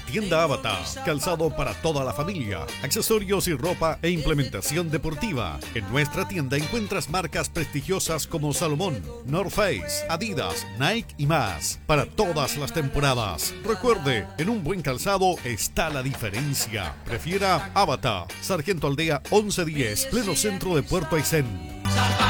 Tienda Avatar, calzado para toda la familia, accesorios y ropa e implementación deportiva. En nuestra tienda encuentras marcas prestigiosas como Salomón, North Face, Adidas, Nike y más, para todas las temporadas. Recuerde, en un buen calzado está la diferencia. Prefiera Avatar, Sargento Aldea 1110, pleno centro de Puerto Aysén.